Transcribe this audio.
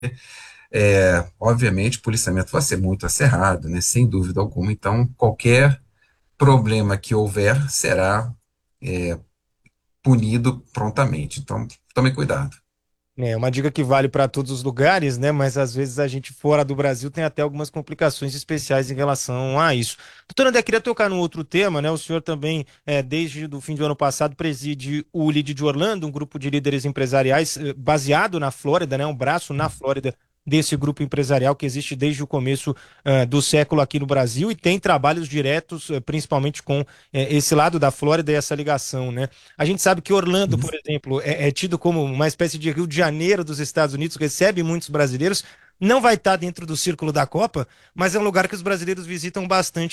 Obviamente, o policiamento vai ser muito acirrado, né? Sem dúvida alguma. Então, qualquer problema que houver será punido prontamente. Então, tome cuidado. É uma dica que vale para todos os lugares, né? Mas às vezes a gente fora do Brasil tem até algumas complicações especiais em relação a isso. Doutor André, queria tocar num outro tema, né? O senhor também, desde o fim do ano passado, preside o LID de Orlando, um grupo de líderes empresariais baseado na Flórida, né? Um braço na Flórida desse grupo empresarial que existe desde o começo do século aqui no Brasil e tem trabalhos diretos, principalmente com esse lado da Flórida e essa ligação, né? A gente sabe que Orlando, por exemplo, é tido como uma espécie de Rio de Janeiro dos Estados Unidos, recebe muitos brasileiros. Não vai estar dentro do círculo da Copa, mas é um lugar que os brasileiros visitam bastante